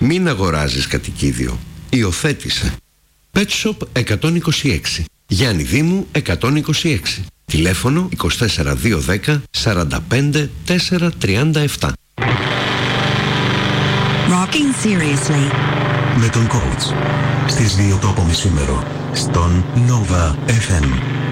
Μην αγοράζεις κατοικίδιο. Υιοθέτησε. Pet Shop 126. Γιάννη Δήμου 126. Τηλέφωνο 24210 45 437. Rocking seriously. Με τον coach στις 2 το απομισήμερο στον Nova FM.